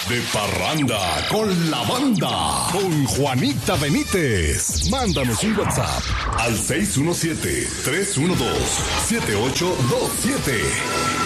de parranda con la banda, con Juanita Benítez. Mándanos un WhatsApp al 617-312-7827.